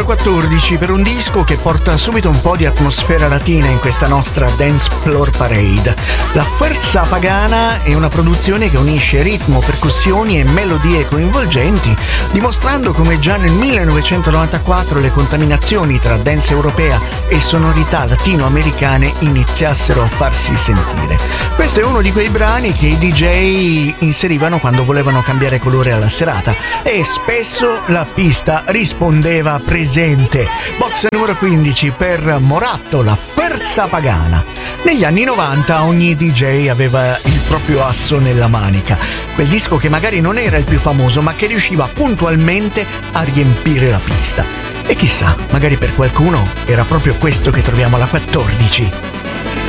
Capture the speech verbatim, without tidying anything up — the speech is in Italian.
quattordici per un disco che porta subito un po' di atmosfera latina in questa nostra Dance Floor Parade. La Fuerza Pagana è una produzione che unisce ritmo, percussioni e melodie coinvolgenti, dimostrando come già nel millenovecentonovantaquattro le contaminazioni tra dance europea e sonorità latinoamericane iniziassero a farsi sentire. Questo è uno di quei brani che i D J inserivano quando volevano cambiare colore alla serata e spesso la pista rispondeva presente. Box numero quindici per Moratto, La Fuerza Pagana. Negli anni novanta ogni D J aveva il proprio asso nella manica, quel disco che magari non era il più famoso ma che riusciva puntualmente a riempire la pista. E chissà, magari per qualcuno era proprio questo che troviamo alla quattordici.